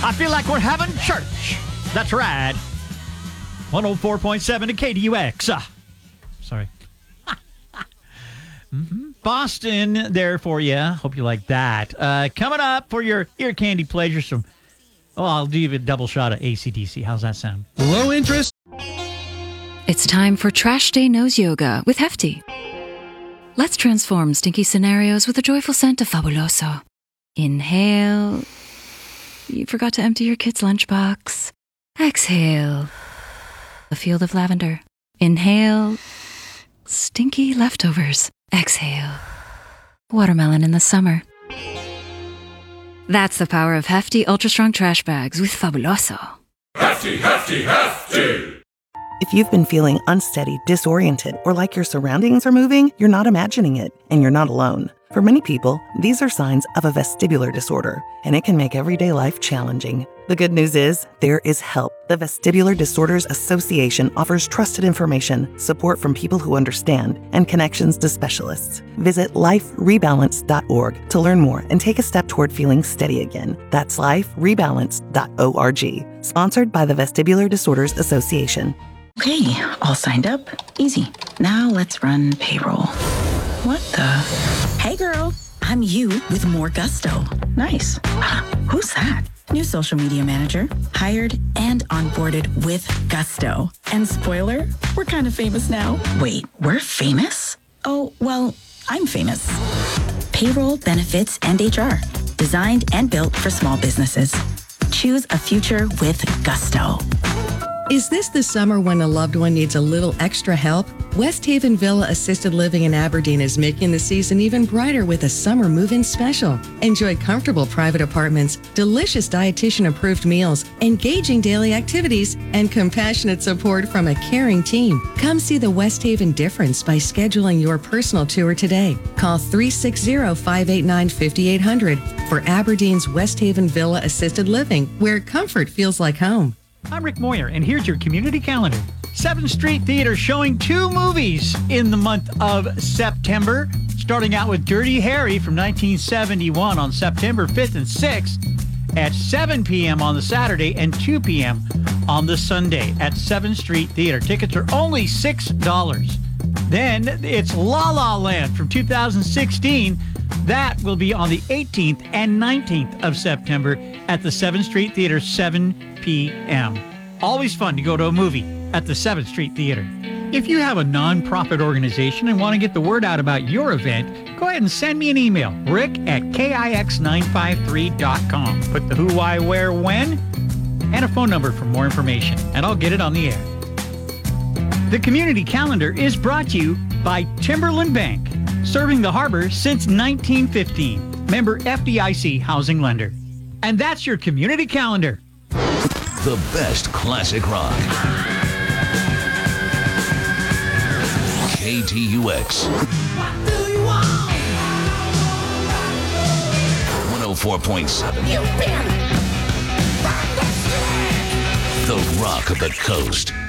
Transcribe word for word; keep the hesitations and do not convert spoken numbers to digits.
I feel like we're having church. That's right. one oh four point seven to K D U X. Uh, sorry. mm-hmm. Boston there for you. Hope you like that. Uh, coming up for your ear candy pleasure, some, oh, I'll do you a double shot of A C D C. How's that sound? Low interest. It's time for Trash Day Nose Yoga with Hefty. Let's transform stinky scenarios with a joyful scent of Fabuloso. Inhale. You forgot to empty your kid's lunchbox. Exhale. A field of lavender. Inhale. Stinky leftovers. Exhale. Watermelon in the summer. That's the power of Hefty Ultra Strong Trash Bags with Fabuloso. Hefty, hefty, hefty! If you've been feeling unsteady, disoriented, or like your surroundings are moving, you're not imagining it, and you're not alone. For many people, these are signs of a vestibular disorder, and it can make everyday life challenging. The good news is, there is help. The Vestibular Disorders Association offers trusted information, support from people who understand, and connections to specialists. Visit life rebalance dot org to learn more and take a step toward feeling steady again. That's life rebalance dot org. Sponsored by the Vestibular Disorders Association. Okay, all signed up. Easy. Now let's run payroll. What the? Hey girl, I'm you with more gusto. Nice. Who's that? New social media manager. Hired and onboarded with gusto. And spoiler, we're kind of famous now. Wait, we're famous? Oh, well, I'm famous. Payroll, benefits, and H R. Designed and built for small businesses. Choose a future with gusto. Is this the summer when a loved one needs a little extra help? West Haven Villa Assisted Living in Aberdeen is making the season even brighter with a summer move-in special. Enjoy comfortable private apartments, delicious dietitian-approved meals, engaging daily activities, and compassionate support from a caring team. Come see the West Haven difference by scheduling your personal tour today. Call three six zero, five eight nine, five eight zero zero for Aberdeen's West Haven Villa Assisted Living, where comfort feels like home. I'm Rick Moyer, and here's your community calendar. seventh Street Theater showing two movies in the month of September, starting out with Dirty Harry from nineteen seventy-one on September fifth and sixth at seven p.m. on the Saturday and two p.m. on the Sunday at seventh Street Theater. Tickets are only six dollars. Then it's La La Land from two thousand sixteen. That will be on the eighteenth and nineteenth of September at the seventh Street Theater, seven p.m. Always fun to go to a movie at the seventh Street Theater. If you have a nonprofit organization and want to get the word out about your event, go ahead and send me an email, rick at k i x nine five three dot com. Put the who, why, where, when, and a phone number for more information, and I'll get it on the air. The Community Calendar is brought to you by Timberland Bank, serving the harbor since nineteen fifteen. Member F D I C Housing Lender. And that's your Community Calendar. The best classic rock. K T U X. one oh four point seven. The Rock of the Coast.